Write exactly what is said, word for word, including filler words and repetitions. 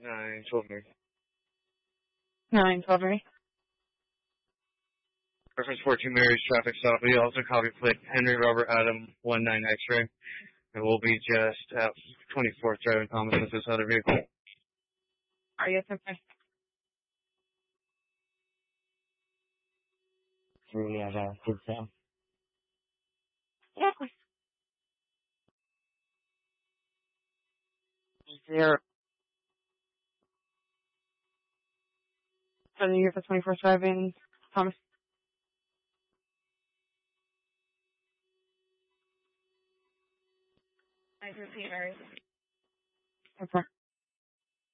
Nine, twelve, Mary. Nine, twelve, Mary. Reference fourteen, Mary's traffic stop. We also copy plate Henry Robert Adam one nine X-ray. And we'll be just at twenty-fourth Drive in Thomas with this other vehicle. Are you okay? We have a good sale. Yeah, of course. Zero. So you're the twenty-fourth Drive in Thomas. I repeat, Mary. Okay.